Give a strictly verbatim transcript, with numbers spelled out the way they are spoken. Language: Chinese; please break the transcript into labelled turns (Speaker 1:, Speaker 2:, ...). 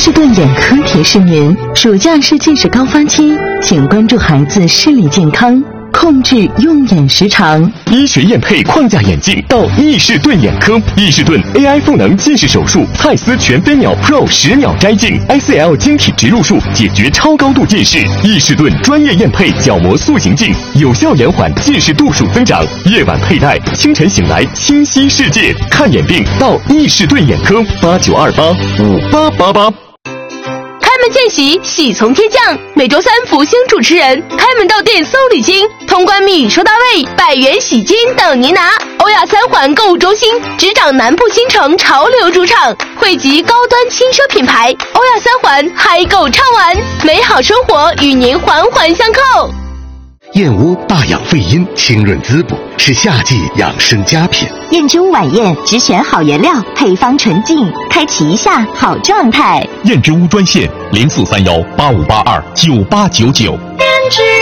Speaker 1: 士顿眼科提示您：暑假是近视高发期，请关注孩子视力健康，控制用眼时长。
Speaker 2: 医学验配框架眼镜到易士顿眼科，易士顿 A I 赋能近视手术，蔡司全飞秒 Pro 十秒摘镜 ，S L 晶体植入术解决超高度近视。易士顿专业验配角膜塑形镜，有效延缓近视度数增长。夜晚佩戴，清晨醒来清晰世界。看眼病到易士顿眼科，八九二八五八八八。
Speaker 3: 开门见喜，喜从天降。每周三福星主持人开门到店搜礼金，通关密语收到位，百元喜金等您拿。欧亚三环购物中心执掌南部新城潮流主场，汇集高端轻奢品牌。欧亚三环嗨购畅玩，美好生活与您环环相扣。
Speaker 4: 燕窝大养肺阴，清润滋补，是夏季养生佳品。
Speaker 5: 燕之屋晚宴只选好原料，配方纯净，开启一下好状态。
Speaker 6: 燕之屋专线零四三幺八五八二九八九九。
Speaker 5: 燕之